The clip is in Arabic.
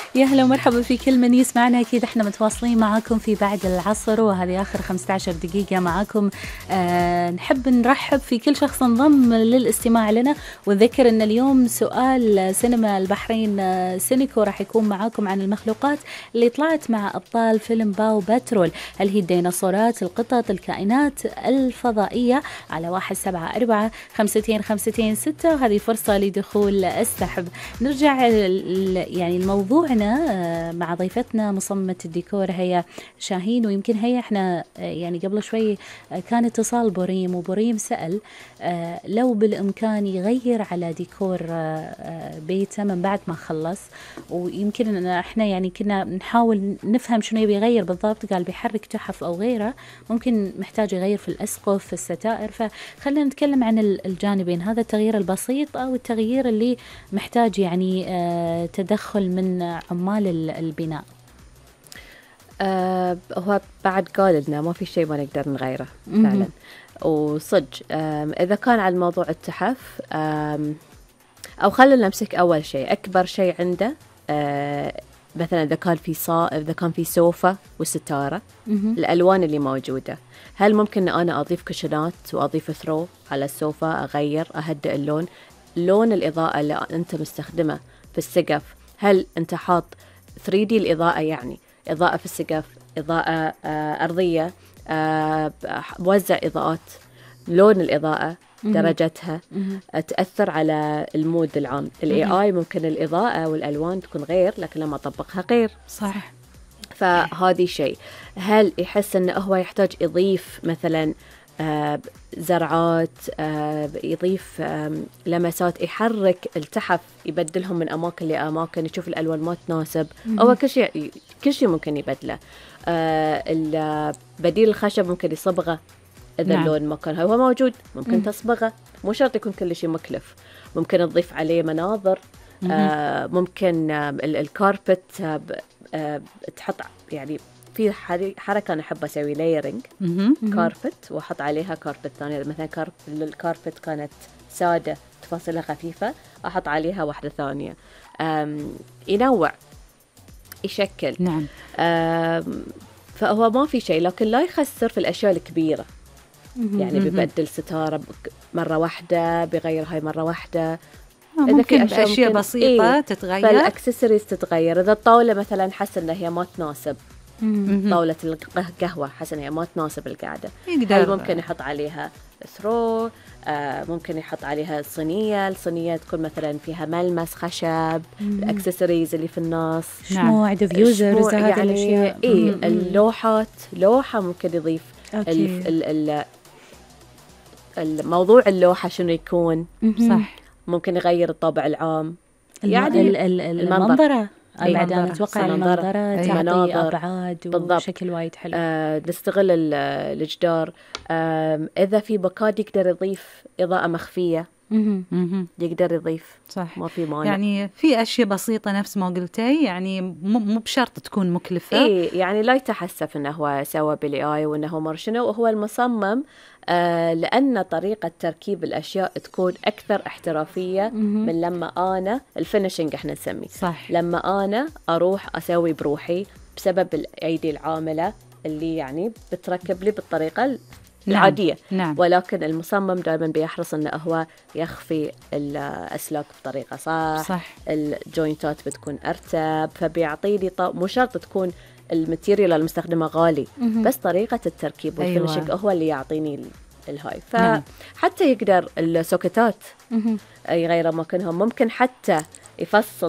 يا هلا ومرحبا في كل من يسمعنا. أكيد احنا متواصلين معاكم في بعد العصر، وهذه آخر 15 دقيقة معاكم. نحب نرحب في كل شخص انضم للاستماع لنا، ونذكر أن اليوم سؤال سينما البحرين سينيكو راح يكون معاكم عن المخلوقات اللي طلعت مع أبطال فيلم باو باترول. هل هي الديناصورات، القطط، الكائنات الفضائية؟ على 174-52-526. وهذه فرصة لدخول السحب. نرجع يعني الموضوعنا مع ضيفتنا مصممة الديكور هي شاهين. ويمكن هي احنا يعني قبل شوي كان اتصال بوريم، وبوريم سأل لو بالإمكان يغير على ديكور بيته من بعد ما خلص. ويمكن ان احنا يعني كنا نحاول نفهم شنو يبي يغير بالضبط. قال بيحرك تحف او غيره، ممكن محتاج يغير في الأسقف، في الستائر. فخلينا نتكلم عن الجانبين، هذا التغيير البسيط او التغيير اللي محتاج يعني تدخل من عمال البناء. هو بعد قال لنا ما في شيء ما نقدر نغيره فعلا. وصدق إذا كان على موضوع التحف، أو خلينا نمسك أول شيء أكبر شيء عنده. مثلا إذا كان في سوفة وستارة، الألوان اللي موجودة، هل ممكن أنا أضيف كشنات وأضيف ثرو على السوفة، أغير أهدئ اللون؟ لون الإضاءة اللي أنت مستخدمه في السقف، هل أنت حاط 3D الإضاءة، يعني إضاءة في السقف، إضاءة أرضية، موزع إضاءات، لون الإضاءة درجتها تأثر على المود العام. AI ممكن الإضاءة والألوان تكون غير، لكن لما أطبقها غير. صح. فهذه شيء. هل يحس أنه هو يحتاج يضيف مثلا زرعات، يضيف لمسات، يحرك التحف، يبدلهم من أماكن لأماكن، يشوف الألوان ما تناسب، أو كل شيء ممكن يبدله. بديل الخشب ممكن يصبغه إذا اللون ما كان هو موجود، ممكن تصبغه، مو شرط يكون كل شيء مكلف. ممكن تضيف عليه مناظر، ممكن الكاربت تحط، يعني في حركة أنا أحب أسوي لايرنج كاربت وأحط عليها كاربت ثانية. مثلا الكاربت كانت سادة تفاصيلها خفيفة، أحط عليها واحدة ثانية. ينوع، يشكل. نعم. فهو ما في شيء، لكن لا يخسر في الأشياء الكبيرة. يعني بيبدل ستارة مرة واحدة، بيغير هاي مرة واحدة. ممكن أشياء بسيطة تتغير، فالأكسسوارز تتغير. إذا الطاولة مثلا حس إن هي ما تناسب، طاولة القهوة حس إن هي ما تناسب القعدة، هل ممكن يحط عليها ثرو؟ ممكن يحط عليها الصينية تكون مثلا فيها ملمس خشب، الأكسسوارز اللي في النص، شموع، ديفيوزرز، هذه الأشياء. لوحة ممكن يضيف. الموضوع اللوحة شنو يكون؟ صح. ممكن يغير الطابع العام، يعني المنظرة. بعد أنا أتوقع المنظرة تعطي أبعاد وشكل وايد حلو. نستغل الجدار. إذا في بكاد يقدر يضيف إضاءة مخفية، يقدر يضيف. صح. ما في مانع. يعني في أشياء بسيطة نفس ما قلتي، يعني مو بشرط تكون مكلفة. يعني لا يتحسف إنه هو سوى بالAI وإنه مرشنه وهو المصمم. لأن طريقة تركيب الأشياء تكون أكثر احترافية من لما أنا الفينيشنج إحنا نسميه. صح. لما أنا أروح أسوي بروحي بسبب الأيدي العاملة اللي يعني بتركب لي بالطريقة العادية. نعم. ولكن المصمم دائما بيحرص أنه هو يخفي الأسلاك بطريقة صح. الجوينتات بتكون أرتب، فبيعطيني مو شرط تكون الماتيريال المستخدمة غالي، بس طريقة التركيب والفينشنج هو اللي يعطيني الهاي. فحتى يقدر السوكتات يغير مكانهم، ممكن حتى يفصل